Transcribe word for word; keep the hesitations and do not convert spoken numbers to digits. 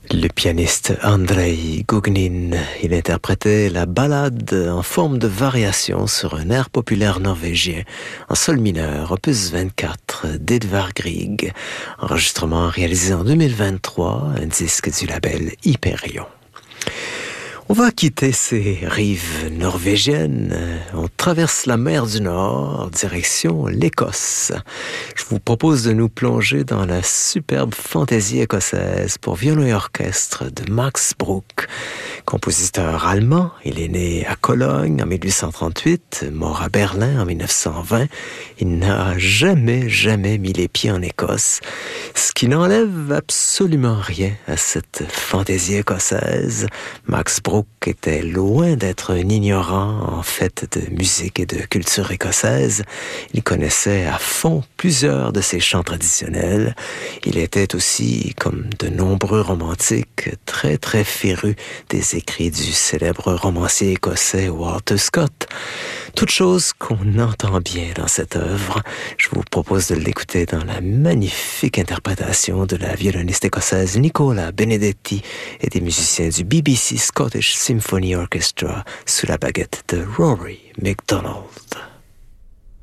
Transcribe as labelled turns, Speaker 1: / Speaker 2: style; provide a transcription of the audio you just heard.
Speaker 1: Le pianiste Andrei Gougnin, il interprétait la ballade en forme de variation sur un air populaire norvégien en sol mineur, opus vingt-quatre d'Edvard Grieg, enregistrement réalisé en deux mille vingt-trois, un disque du label Hyperion. On va quitter ces rives norvégiennes. On traverse la mer du Nord, direction l'Écosse. Je vous propose de nous plonger dans la superbe fantaisie écossaise pour violon et orchestre de Max Bruch. Compositeur allemand, il est né à Cologne en dix-huit cent trente-huit, mort à Berlin en dix-neuf cent vingt. Il n'a jamais, jamais mis les pieds en Écosse, ce qui n'enlève absolument rien à cette fantaisie écossaise. Max Bruch était loin d'être un ignorant en fait de musique et de culture écossaise. Il connaissait à fond plusieurs de ses chants traditionnels. Il était aussi, comme de nombreux romantiques, très très féru des écrits du célèbre romancier écossais Walter Scott. Toute chose qu'on entend bien dans cette œuvre. Je vous propose de l'écouter dans la magnifique interprétation de la violoniste écossaise Nicola Benedetti et des musiciens du B B C Scottish Symphony Orchestra sous la baguette de Rory MacDonald.